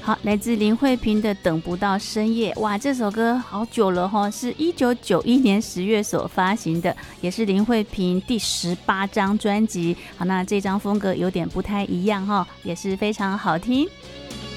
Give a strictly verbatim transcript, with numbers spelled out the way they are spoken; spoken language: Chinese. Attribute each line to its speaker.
Speaker 1: 好，来自林慧萍的《等不到深夜》。哇，这首歌好久了哈，是一九九一年十月所发行的，也是林慧萍第十八张专辑。好，那这张风格有点不太一样哈，也是非常好听。